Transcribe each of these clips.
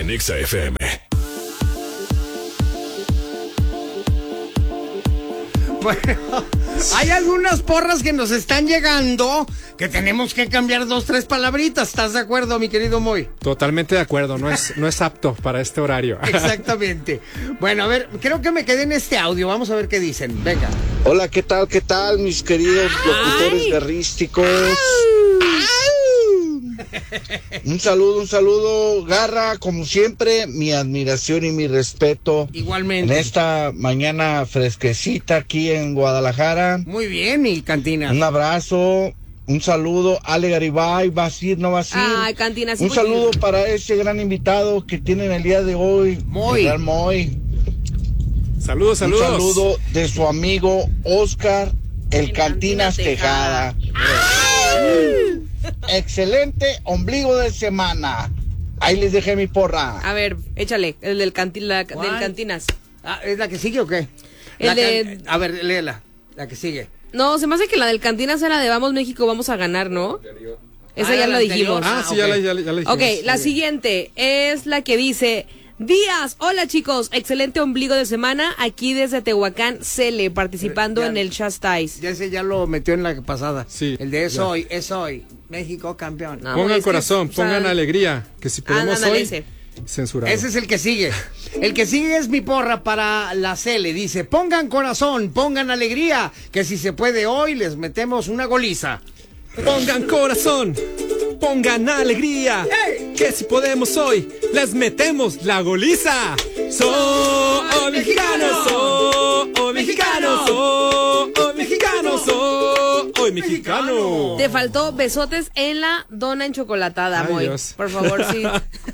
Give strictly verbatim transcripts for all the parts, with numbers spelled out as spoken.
en Exa F M. Bueno, hay algunas porras que nos están llegando que tenemos que cambiar dos, tres palabritas. ¿Estás de acuerdo, mi querido Moy? Totalmente de acuerdo, no es, no es apto para este horario. Exactamente. Bueno, a ver, creo que me quedé en este audio. Vamos a ver qué dicen. Venga. Hola, ¿qué tal? ¿Qué tal, mis queridos locutores guerrísticos? Un saludo, un saludo, Garra, como siempre, mi admiración y mi respeto. Igualmente. En esta mañana fresquecita aquí en Guadalajara. Muy bien, mi Cantina. Un abrazo, un saludo. Ale Garibay, ¿vas a ir, no vas a ir? Ay, Cantina, sí un voy saludo a ir. para ese gran invitado que tienen el día de hoy. Moy. el gran Moy. Saludos, saludos. Un saludo de su amigo Oscar, el Cantinas Tejada. Excelente ombligo de semana. Ahí les dejé mi porra. A ver, échale, el del, canti, la, del ¿Cuál? Cantinas. Ah, ¿es la que sigue o qué? El La de- can- A ver, léela. La que sigue. No, se me hace que la del Cantinas era de Vamos México, vamos a ganar, ¿no? Esa Ah, ya era lo la dijimos. anterior. Ah, Ah, sí, ok. ya la, ya, la- ya la dijimos. Ok, la siguiente es la que dice: Díaz, hola chicos, excelente ombligo de semana, aquí desde Tehuacán, Cele, participando Ya- en el Chastais. Ya ese ya lo metió en la pasada. Sí, El de es ya. hoy, es hoy. México campeón. No. Pongan es que, corazón, o sea, pongan alegría, que si podemos ándale, hoy, ese. censurado. Ese es el que sigue. El que sigue es mi porra para la Cele. Dice, pongan corazón, pongan alegría, que si se puede hoy les metemos una goliza. Pongan corazón, pongan alegría, que si podemos hoy, les metemos la goliza. Soy mexicano, soy mexicano, soy mexicano, soy mexicano. Te faltó besotes en la dona enchocolatada, Ay, Moy. Dios. Por favor, sí.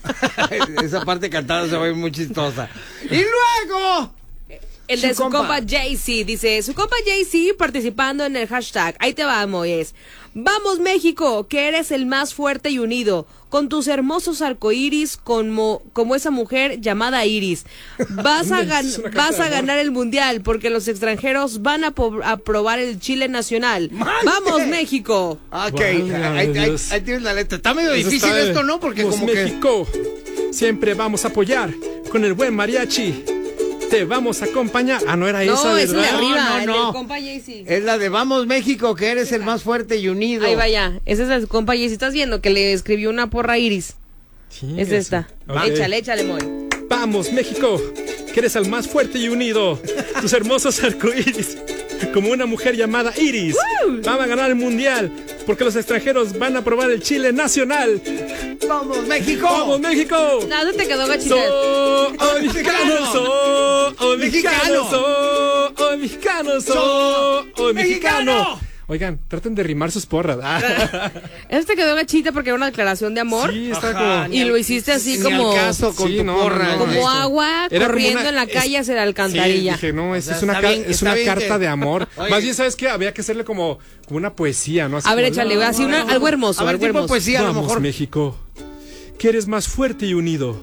Esa parte cantada se ve muy chistosa. Y luego... El de Su su compa. compa Jay-Z, dice, su compa Jay-Z participando en el hashtag. Ahí te vamos, es. Vamos México, que eres el más fuerte y unido, con tus hermosos arcoíris como, como esa mujer llamada Iris. Vas a, gan- Es una carta vas de a amor. ganar el mundial porque los extranjeros van a, po- a probar el chile nacional. ¡Vamos México! Ok, Válgame ahí, ahí- Dios. ahí tienes la letra. Está medio Eso difícil está de- esto, ¿no? Porque Vamos, como que... México, siempre vamos a apoyar con el buen mariachi. Te vamos a acompañar. Ah, no era esa, No, es el de ¿verdad? arriba, No, no, el no. del compa Jay-Z. Es la de Vamos México, que eres el más fuerte y unido. Ahí vaya, ese es el compa Jay-Z. Estás viendo que le escribió una porra a Iris. Sí, Es esta. Ok. Échale, échale, Moy. Vamos, México, que eres el más fuerte y unido. Tus hermosos arcoíris, como una mujer llamada Iris. Van a ganar el mundial, porque los extranjeros van a probar el chile nacional. ¡Vamos México! ¡Vamos, México! No, no te quedó gachita. Soy mexicano, soy mexicano, soy mexicano, soy mexicano. Oigan, traten de rimar sus porras. Ah. Eso te quedó gachita porque era una declaración de amor. Sí, está Ajá, como... ni Y al- lo hiciste así ni como- al caso con Sí, tu no, porra. no, no, Como esto- agua Era como corriendo una- en la calle es- hacia la alcantarilla. Sí, dije, no, esta O sea, es una, está ca- bien- es está una bien carta que- de amor. Oye. Más bien, ¿sabes qué? Había que hacerle como, como una poesía, ¿no? Así A ver, como, échale, no, así una, algo hermoso, A ver, algo tipo hermoso. poesía, a lo Vamos, mejor. México, que eres más fuerte y unido,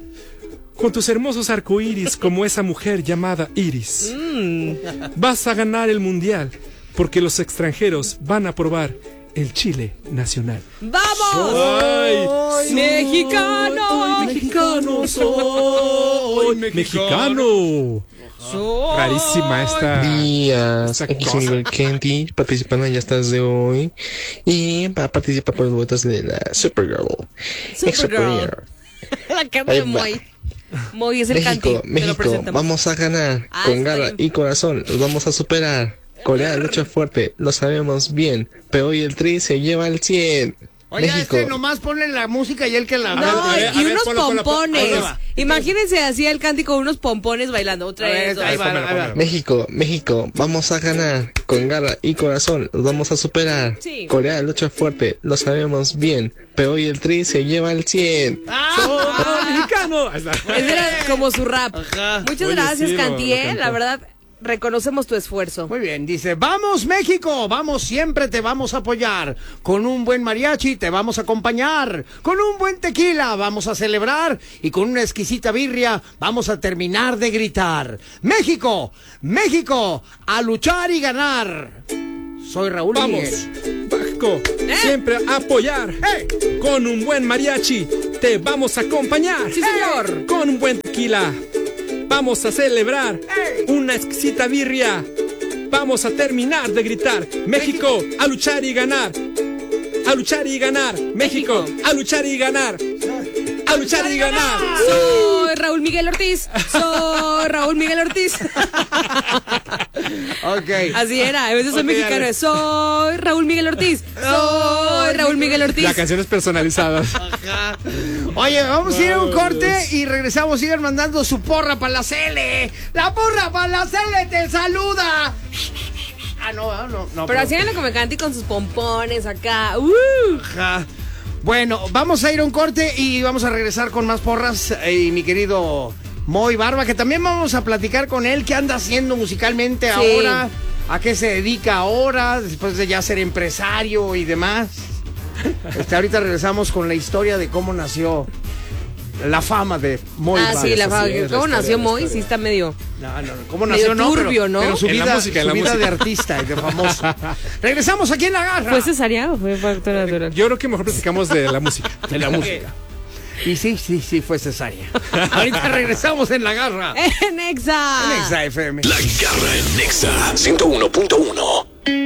con tus hermosos arcoíris como esa mujer llamada Iris. Mm. Vas a ganar el mundial, porque los extranjeros van a probar el chile nacional. ¡Vamos! ¡Ay! ¡Mexicano! ¡Mexicano soy! ¡Mexicano! Soy- Rarísima esta... Días, esta aquí cosa. es Oliver Candy, participando en Ya Estás de hoy. Y va a participar por los votos de la Supergirl. Supergirl. Exoplayer. La cara Ahí de va. Moy. Moy es el canti. México, Te lo México, presentamos. vamos a ganar. Ah, Con está garra bien. y corazón, los vamos a superar. Corea lucha fuerte, lo sabemos bien. Pero hoy el Tri se lleva el cien. Oye, México, este nomás ponle la música y él que la... No, A ver, a y ver, unos ponlo, ponlo, ponlo. pompones. Ahí va. Imagínense así el canti con unos pompones bailando. Otra A ver, vez. ahí dos. va, Pónmelo, ahí va. pónmelo. México, México, vamos a ganar. Con garra y corazón, los vamos a superar. Sí. Corea lucha fuerte, lo sabemos bien. Pero hoy el Tri se lleva el cien. ¡Soy mexicano! Ahí está. Ese era como su rap. Ajá. Muchas Oye, gracias, sí, lo- Canti, lo ¿eh? cantó. La verdad, reconocemos tu esfuerzo. Muy bien, dice, vamos México, vamos, siempre te vamos a apoyar. Con un buen mariachi te vamos a acompañar. Con un buen tequila vamos a celebrar. Y con una exquisita birria vamos a terminar de gritar. México, México, a luchar y ganar. Soy Raúl Vamos, Miguel. Va- México, ¿Eh? siempre apoyar. ¡Hey! Con un buen mariachi te vamos a acompañar. Sí, señor. Con un buen tequila vamos a celebrar. ¡Hey! Una exquisita birria. Vamos a terminar de gritar. México, a luchar y ganar. A luchar y ganar. México, a luchar y ganar. A luchar y ganar. Soy Raúl Miguel Ortiz. Soy Raúl Miguel Ortiz. Ok. Así era. A veces soy Ok, mexicano. dale. Soy Raúl Miguel Ortiz. Soy Raúl Miguel Ortiz. La canción es personalizada. Ajá. Oye, vamos a ir a un corte y regresamos. Sigan mandando su porra para la Cele. La porra para la Cele te saluda. Ah, no, no, no. no Pero así en la como cante con sus pompones acá. Uh. Ajá. Bueno, vamos a ir a un corte y vamos a regresar con más porras. eh, Y mi querido Moy Barba, que también vamos a platicar con él. ¿Qué anda haciendo musicalmente Sí. ahora? ¿A qué se dedica ahora? Después de ya ser empresario y demás. Este, ahorita regresamos con la historia de cómo nació la fama de Moy Ah, Barba. sí, la así fama. es, la ¿Cómo historia, nació la Moy? historia. Sí, está medio. No, no, ¿cómo Medio nació? No, pero- turbio, ¿no? Pero su En la vida, música, en su la vida música. de artista y de famoso. Regresamos aquí en La Garra. ¿Fue cesárea o fue factor natural? Yo creo que mejor platicamos de la música. de la música. Y sí, sí, sí, fue cesárea. Ahorita regresamos en La Garra. En Exa. En Exa F M. La Garra en Nexa ciento uno punto uno.